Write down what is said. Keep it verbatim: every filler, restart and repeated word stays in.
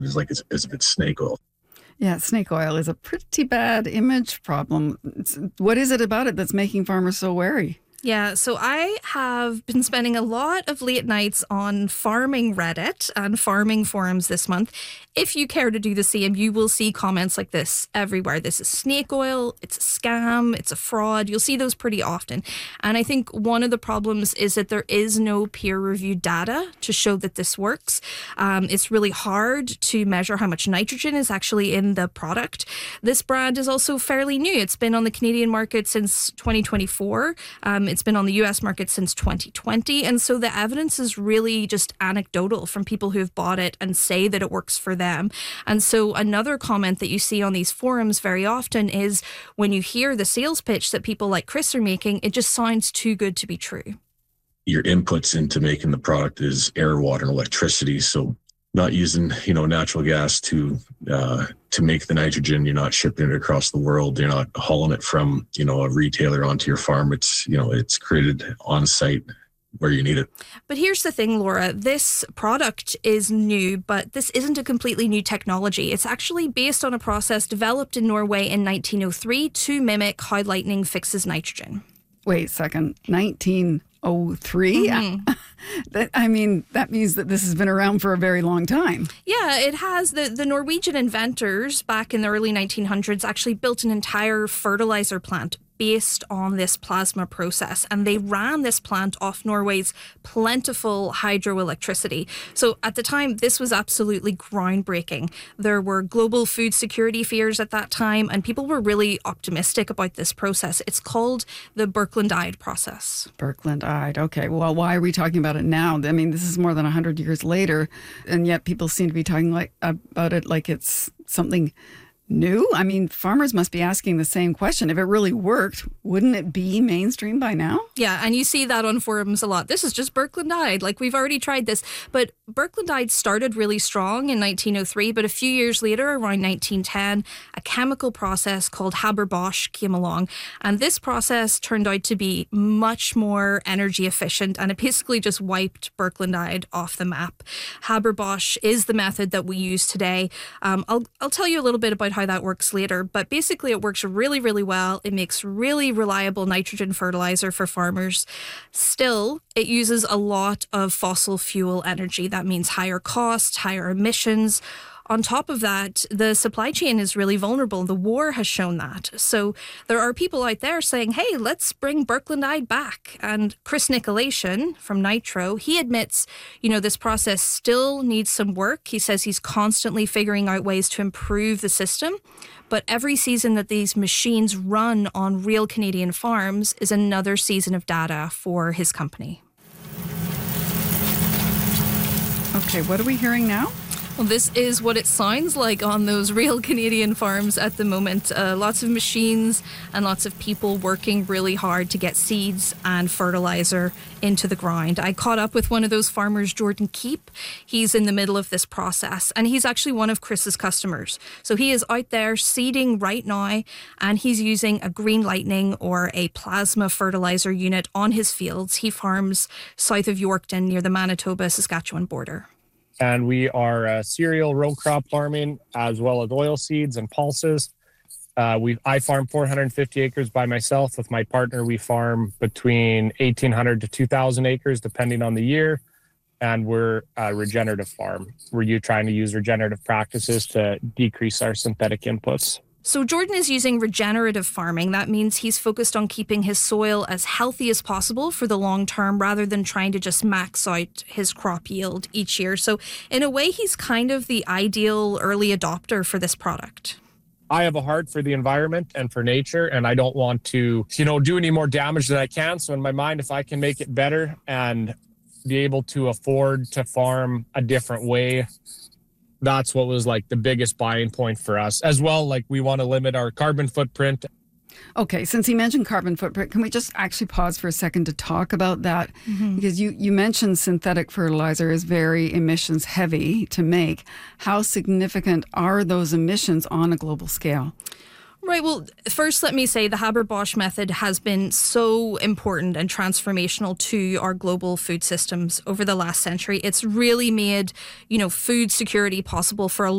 It's like it's as if it's snake oil. Yeah, snake oil is a pretty bad image problem. It's, what is it about it that's making farmers so wary? Yeah, so I have been spending a lot of late nights on farming Reddit and farming forums this month. If you care to do the same, you will see comments like this everywhere. This is snake oil, it's a scam, it's a fraud. You'll see those pretty often. And I think one of the problems is that there is no peer-reviewed data to show that this works. Um, it's really hard to measure how much nitrogen is actually in the product. This brand is also fairly new. It's been on the Canadian market since twenty twenty-four. Um, It's been on the U S market since twenty twenty. And so the evidence is really just anecdotal from people who have bought it and say that it works for them. And so another comment that you see on these forums very often is when you hear the sales pitch that people like Chris are making, it just sounds too good to be true. Your inputs into making the product is air, water, and electricity. So not using, you know, natural gas to uh, to make the nitrogen. You're not shipping it across the world. You're not hauling it from, you know, a retailer onto your farm. It's, you know, it's created on site where you need it. But here's the thing, Laura, this product is new, but this isn't a completely new technology. It's actually based on a process developed in Norway in nineteen oh three to mimic how lightning fixes nitrogen. Wait a second, nineteen oh three? Mm-hmm. That, I mean, that means that this has been around for a very long time. Yeah, it has. The, the Norwegian inventors back in the early nineteen hundreds actually built an entire fertilizer plant based on this plasma process. And they ran this plant off Norway's plentiful hydroelectricity. So at the time, this was absolutely groundbreaking. There were global food security fears at that time, and people were really optimistic about this process. It's called the Birkeland-Eyde process. Birkeland-Eyde. Okay. Well, why are we talking about it now? I mean, this is more than one hundred years later, and yet people seem to be talking like about it like it's something new? I mean, farmers must be asking the same question. If it really worked, wouldn't it be mainstream by now? Yeah, and you see that on forums a lot. This is just Birkeland-Eyde. Like, we've already tried this. But Birkeland-Eyde started really strong in nineteen oh three, but a few years later, around nineteen ten, a chemical process called Haber-Bosch came along. And this process turned out to be much more energy efficient, and it basically just wiped Birkeland-Eyde off the map. Haber-Bosch is the method that we use today. Um, I'll, I'll tell you a little bit about how that works later, but basically it works really, really well. It makes really reliable nitrogen fertilizer for farmers. Still, it uses a lot of fossil fuel energy. That means higher cost, higher emissions. On top of that, the supply chain is really vulnerable. The war has shown that. So there are people out there saying, hey, let's bring Birkeland-Eyde back. And Chris Nicolation from Nitro, he admits, you know, this process still needs some work. He says he's constantly figuring out ways to improve the system. But every season that these machines run on real Canadian farms is another season of data for his company. Okay, what are we hearing now? Well, this is what it sounds like on those real Canadian farms at the moment. Uh, lots of machines and lots of people working really hard to get seeds and fertilizer into the ground. I caught up with one of those farmers, Jordan Keep. He's in the middle of this process, and he's actually one of Chris's customers. So he is out there seeding right now, and he's using a Green Lightning or a plasma fertilizer unit on his fields. He farms south of Yorkton near the Manitoba-Saskatchewan border. And we are uh, cereal row crop farming as well as oil seeds and pulses. Uh, we I farm four hundred fifty acres by myself. With my partner, we farm between eighteen hundred to two thousand acres, depending on the year. And we're a regenerative farm. We're trying to use regenerative practices to decrease our synthetic inputs. So Jordan is using regenerative farming. That means he's focused on keeping his soil as healthy as possible for the long term rather than trying to just max out his crop yield each year. So in a way, he's kind of the ideal early adopter for this product. I have a heart for the environment and for nature, and I don't want to, you know, do any more damage than I can. So in my mind, if I can make it better and be able to afford to farm a different way, that's what was like the biggest buying point for us as well. Like, we want to limit our carbon footprint. Okay, since he mentioned carbon footprint, can we just actually pause for a second to talk about that? Mm-hmm. Because you, you mentioned synthetic fertilizer is very emissions heavy to make. How significant are those emissions on a global scale? Right. Well, first, let me say the Haber-Bosch method has been so important and transformational to our global food systems over the last century. It's really made, you know, food security possible for a